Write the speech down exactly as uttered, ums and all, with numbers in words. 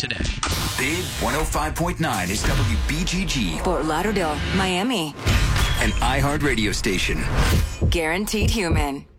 today. Big one oh five point nine is W B G G. Fort Lauderdale, Miami. An iHeart radio station. Guaranteed Human.